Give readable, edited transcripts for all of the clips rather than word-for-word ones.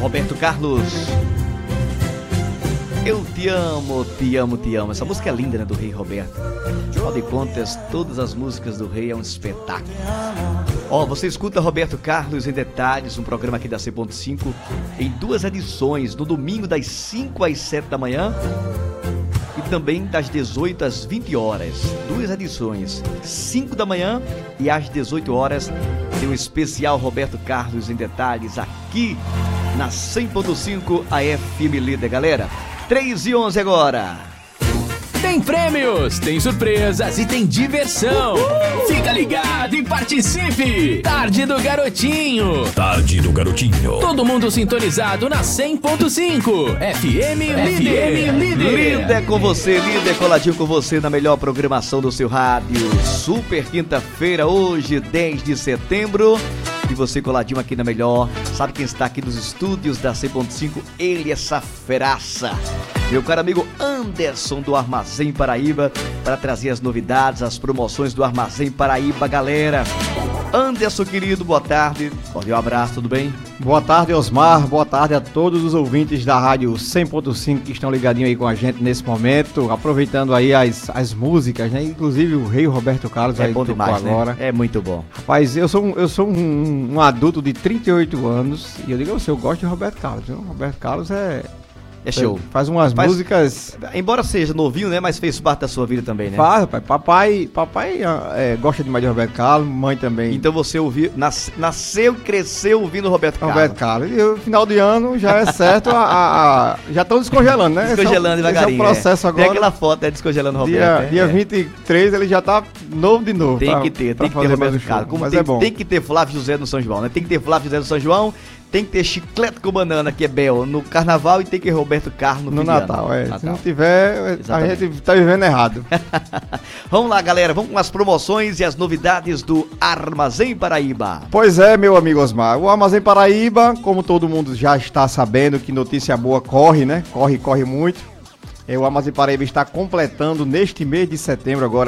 Roberto Carlos. Eu te amo, te amo, te amo. Essa música é linda, né, do Rei Roberto. Afinal de contas, todas as músicas do Rei é um espetáculo. Você escuta Roberto Carlos em Detalhes, um programa aqui da C.5, em 2 edições, no domingo das 5 às 7 da manhã e também das 18 às 20 horas. 2 edições, 5 da manhã e às 18 horas, tem um especial Roberto Carlos em Detalhes aqui na 100.5 a FM Líder, galera. 3h11 agora. Tem prêmios, tem surpresas e tem diversão. Fica ligado e participe. Tarde do Garotinho. Tarde do Garotinho. Todo mundo sintonizado na 100.5 FM Líder. Líder com você, líder coladinho com você na melhor programação do seu rádio. Super quinta-feira, hoje, 10 de setembro. E você coladinho aqui na melhor. Sabe quem está aqui nos estúdios da 100.5? Ele, essa feraça. Meu caro amigo Anderson do Armazém Paraíba, para trazer as novidades, as promoções do Armazém Paraíba, galera. Anderson, querido, boa tarde. Cordial abraço, tudo bem? Boa tarde, Osmar. Boa tarde a todos os ouvintes da rádio 100.5 que estão ligadinhos aí com a gente nesse momento, aproveitando aí as músicas, né? Inclusive o Rei Roberto Carlos é bom demais, agora. Né? É muito bom. Rapaz, eu sou um adulto de 38 anos e eu digo a você, eu gosto de Roberto Carlos, viu? Roberto Carlos é show. Faz umas músicas... Embora seja novinho, né? Mas fez parte da sua vida também, né? Faz, rapaz. Papai gosta demais de Roberto Carlos, mãe também. Então você nasceu e cresceu ouvindo Roberto Carlos. Roberto Carlos. E o final de ano já é certo, já estão descongelando, né? Descongelando devagarinho. Esse é o processo agora. Tem aquela foto, descongelando o Roberto. Dia 23 ele já tá novo de novo. Tem que ter Roberto Carlos. Mas é bom. Tem que ter Flávio José no São João, né? Tem que ter Flávio José no São João. Tem que ter Chiclete com Banana, que é Bel, no Carnaval, e tem que ter Roberto Carlos no Natal. Natal. Se não tiver, exatamente. A gente tá vivendo errado. Vamos lá, galera, vamos com as promoções e as novidades do Armazém Paraíba. Pois é, meu amigo Osmar, o Armazém Paraíba, como todo mundo já está sabendo, que notícia boa corre, né? Corre muito. O Armazém Paraíba está completando neste mês de setembro agora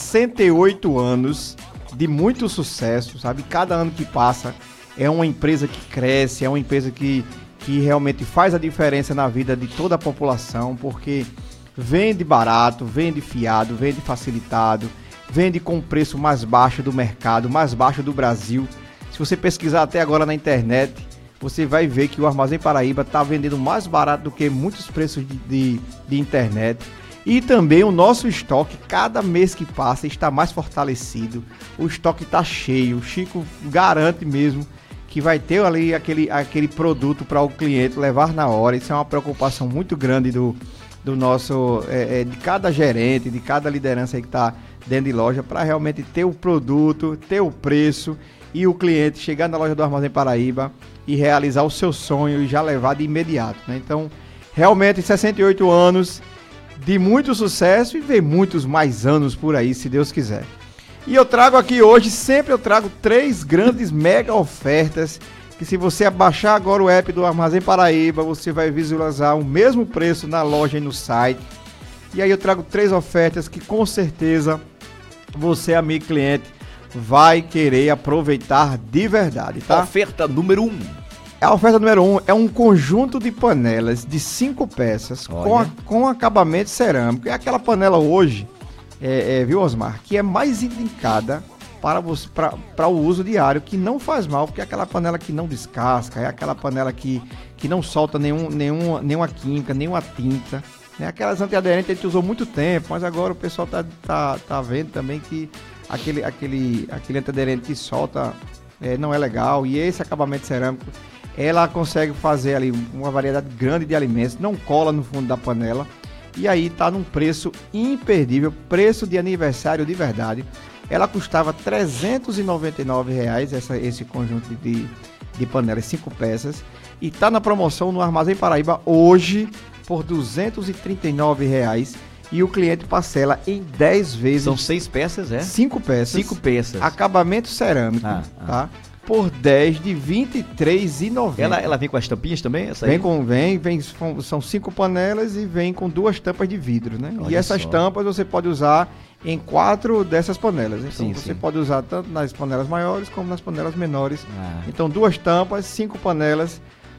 68 anos de muito sucesso, sabe? Cada ano que passa é uma empresa que cresce, é uma empresa que realmente faz a diferença na vida de toda a população, porque vende barato, vende fiado, vende facilitado, vende com o preço mais baixo do mercado, mais baixo do Brasil. Se você pesquisar até agora na internet, você vai ver que o Armazém Paraíba está vendendo mais barato do que muitos preços de internet. E também o nosso estoque, cada mês que passa, está mais fortalecido. O estoque está cheio, o Chico garante mesmo que vai ter ali aquele produto para o cliente levar na hora. Isso é uma preocupação muito grande do nosso, de cada gerente, de cada liderança aí que está dentro de loja, para realmente ter o produto, ter o preço e o cliente chegar na loja do Armazém Paraíba e realizar o seu sonho e já levar de imediato, né? Então, realmente 68 anos de muito sucesso e vem muitos mais anos por aí, se Deus quiser. E eu trago aqui hoje, sempre eu trago 3 grandes mega ofertas, que se você abaixar agora o app do Armazém Paraíba, você vai visualizar o mesmo preço na loja e no site. E aí eu trago 3 ofertas que com certeza você, amigo cliente, vai querer aproveitar de verdade, tá? Oferta número 1. A oferta número 1 é um conjunto de panelas de 5 peças com acabamento cerâmico. É aquela panela hoje, viu, Osmar, que é mais indicada para o uso diário, que não faz mal, porque é aquela panela que não descasca, é aquela panela que não solta nenhuma química, nenhuma tinta, né? Aquelas antiaderentes a gente usou muito tempo, mas agora o pessoal tá vendo também que aquele antiaderente que solta não é legal, e esse acabamento cerâmico, ela consegue fazer ali uma variedade grande de alimentos, não cola no fundo da panela, e aí tá num preço imperdível, preço de aniversário de verdade. Ela custava R$ 399, esse conjunto de panelas 5 peças, e tá na promoção no Armazém Paraíba hoje por R$ 239, e o cliente parcela em 10 vezes. São 6 peças, 5 peças. 5 peças. Acabamento cerâmico, tá? Por 10 de R$ 23,90. Ela vem com as tampinhas também? Essa aí? São 5 panelas e vem com 2 tampas de vidro, né? Olha, e essas tampas você pode usar em 4 dessas panelas. Então você pode usar tanto nas panelas maiores como nas panelas menores. Então 2 tampas, 5 panelas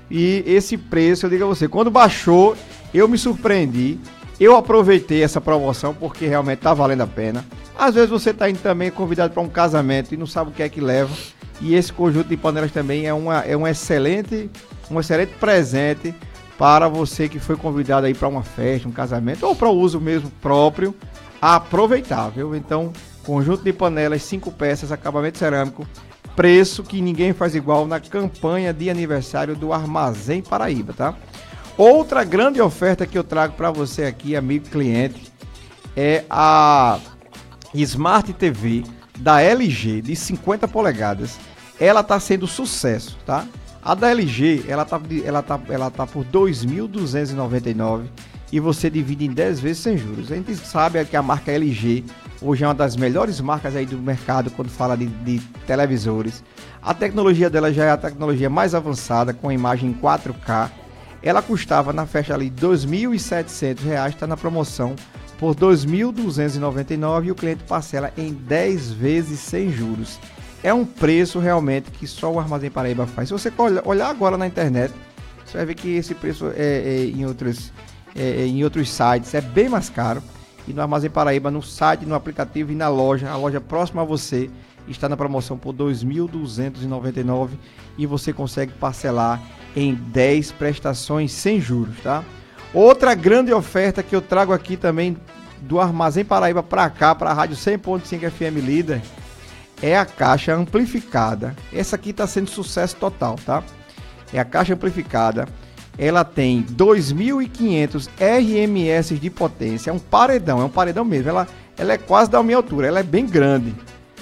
E esse preço, eu digo a você, quando baixou, eu me surpreendi. Eu aproveitei essa promoção porque realmente tá valendo a pena. Às vezes você tá indo também convidado para um casamento e não sabe o que é que leva. E esse conjunto de panelas também é um excelente presente para você que foi convidado aí para uma festa, um casamento ou para o uso mesmo próprio, aproveitar, viu? Então, conjunto de panelas, 5 peças, acabamento cerâmico, preço que ninguém faz igual na campanha de aniversário do Armazém Paraíba, tá? Outra grande oferta que eu trago para você aqui, amigo cliente, é a Smart TV da LG de 50 polegadas. Ela tá sendo sucesso, tá? A da LG, ela tá por R$ 2.299 e você divide em 10 vezes sem juros. A gente sabe que a marca LG hoje é uma das melhores marcas aí do mercado quando fala de televisores. A tecnologia dela já é a tecnologia mais avançada, com imagem em 4K. Ela custava na festa ali R$ 2.700, está na promoção por R$ 2.299 e o cliente parcela em 10 vezes sem juros. É um preço realmente que só o Armazém Paraíba faz. Se você olhar agora na internet, você vai ver que esse preço em outros sites é bem mais caro. E no Armazém Paraíba, no site, no aplicativo e na loja, a loja próxima a você, está na promoção por R$ 2.299 e você consegue parcelar em 10 prestações sem juros, tá? Outra grande oferta que eu trago aqui também do Armazém Paraíba para cá, para a Rádio 100.5 FM Líder, é a caixa amplificada. Essa aqui está sendo sucesso total, tá? É a caixa amplificada. Ela tem 2.500 RMS de potência. É um paredão mesmo. Ela é quase da minha altura, ela é bem grande.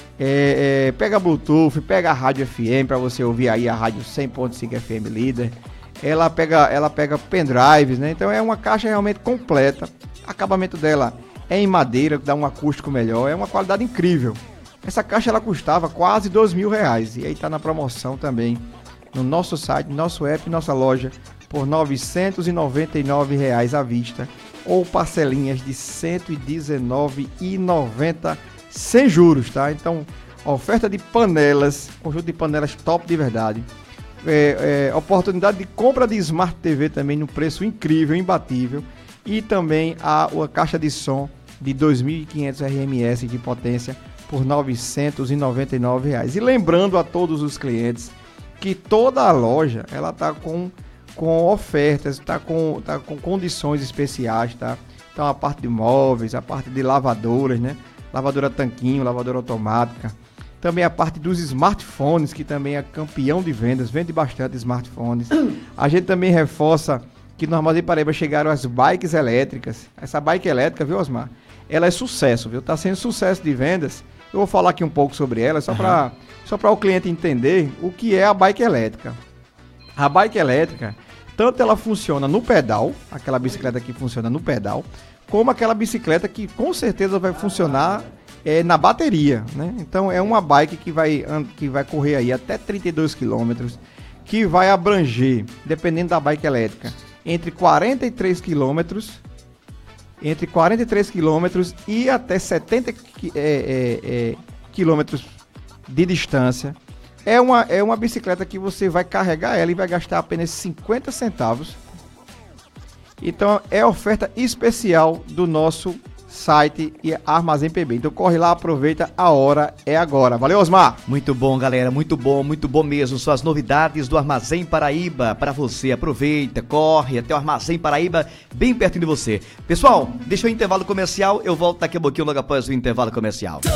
Pega Bluetooth, pega a rádio FM para você ouvir aí a rádio 100.5 FM Líder. Ela pega pendrives, né? Então é uma caixa realmente completa. O acabamento dela é em madeira, que dá um acústico melhor. É uma qualidade incrível. Essa caixa ela custava quase R$2.000 e aí tá na promoção também no nosso site, nosso app, nossa loja por R$ 999 à vista ou parcelinhas de R$ 119,90 sem juros, tá? Então, oferta de panelas, conjunto de panelas top de verdade. Oportunidade de compra de Smart TV também no preço incrível, imbatível. E também a caixa de som de 2.500 RMS de potência por R$ 999. E lembrando a todos os clientes que toda a loja ela tá com ofertas, tá com condições especiais, tá? Então a parte de móveis, a parte de lavadoras, né? Lavadora tanquinho, lavadora automática. Também a parte dos smartphones, que também é campeão de vendas, vende bastante smartphones. A gente também reforça que no Armazém Paraíba chegaram as bikes elétricas. Essa bike elétrica, viu, Osmar? Ela é sucesso, viu? Tá sendo sucesso de vendas. Eu vou falar aqui um pouco sobre ela, só para o cliente entender o que é a bike elétrica. A bike elétrica, tanto ela funciona no pedal, aquela bicicleta que funciona no pedal, como aquela bicicleta que com certeza vai funcionar na bateria, né? Então é uma bike que vai correr aí até 32 km, que vai abranger, dependendo da bike elétrica, entre 43 km e até 70 km de distância. É uma bicicleta que você vai carregar ela e vai gastar apenas 50 centavos. Então é oferta especial do nosso site e Armazém PB. Então corre lá, aproveita, a hora é agora. Valeu, Osmar! Muito bom, galera, muito bom mesmo. São as novidades do Armazém Paraíba para você. Aproveita, corre até o Armazém Paraíba, bem pertinho de você. Pessoal, deixa o intervalo comercial, eu volto daqui a pouquinho logo após o intervalo comercial.